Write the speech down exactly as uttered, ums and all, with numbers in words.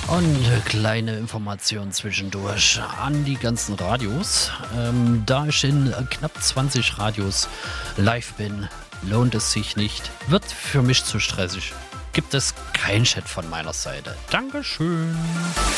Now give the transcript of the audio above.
Und äh, kleine Information zwischendurch an die ganzen Radios. Ähm, da ich in äh, knapp zwanzig Radios live bin, lohnt es sich nicht. Wird für mich zu stressig. Gibt es kein Chat von meiner Seite. Dankeschön.